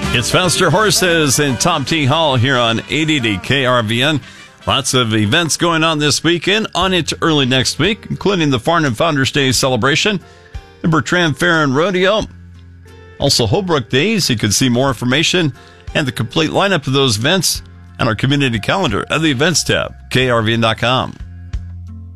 It's Faster Horses and Tom T. Hall here on 80 KRVN. Lots of events going on this weekend, on into early next week, including the Farnham Founders Day celebration, the Bertrand Fair and Rodeo, also Holbrook Days. You can see more information and the complete lineup of those events on our community calendar at the events tab, krvn.com.